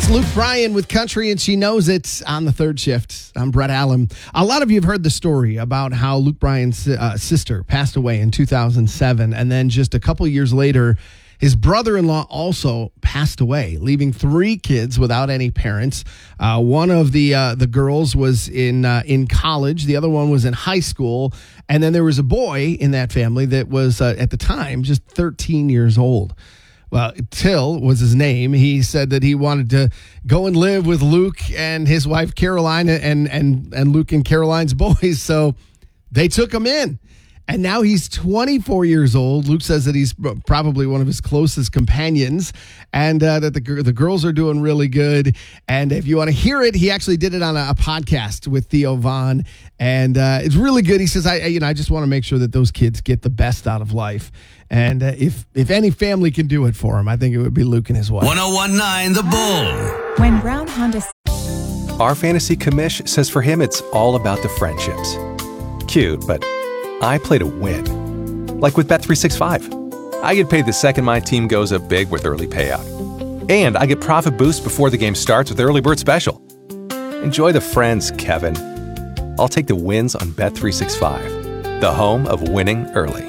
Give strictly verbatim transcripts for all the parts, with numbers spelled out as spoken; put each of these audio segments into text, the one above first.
It's Luke Bryan with Country, and she knows it on the third shift. I'm Brett Allen. A lot of you have heard the story about how Luke Bryan's uh, sister passed away in two thousand seven, and then just a couple years later, his brother-in-law also passed away, leaving three kids without any parents. Uh, one of the uh, the girls was in uh, in college. The other one was in high school. And then there was a boy in that family that was, uh, at the time, just thirteen years old. Well, Till was his name. He said that he wanted to go and live with Luke and his wife, Caroline, and, and, and Luke and Caroline's boys. So they took him in. And now he's twenty-four years old. Luke says that he's probably one of his closest companions, and uh, that the the girls are doing really good. And if you want to hear it, he actually did it on a, a podcast with Theo Von, and uh, it's really good. He says, "I you know I just want to make sure that those kids get the best out of life, and uh, if if any family can do it for him, I think it would be Luke and his wife." one oh one point nine The Bull. When Brown Honda. Our fantasy commish says for him it's all about the friendships. Cute, but I play to win. Like with Bet three sixty-five. I get paid the second my team goes up big with early payout. And I get profit boost before the game starts with Early Bird Special. Enjoy the friends, Kevin. I'll take the wins on Bet three sixty-five, the home of winning early.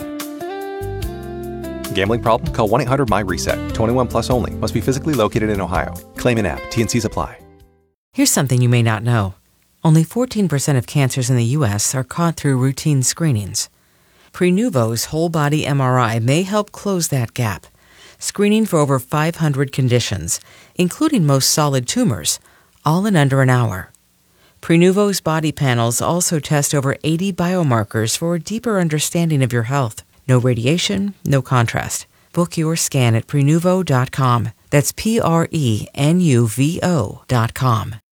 Gambling problem? Call one eight hundred M Y reset. twenty-one plus only. Must be physically located in Ohio. Claim in app. T and Cs apply. Here's something you may not know. Only fourteen percent of cancers in the U S are caught through routine screenings. Prenuvo's whole-body M R I may help close that gap, screening for over five hundred conditions, including most solid tumors, all in under an hour. Prenuvo's body panels also test over eighty biomarkers for a deeper understanding of your health. No radiation, no contrast. Book your scan at Prenuvo dot com. That's P R E N U V O dot com.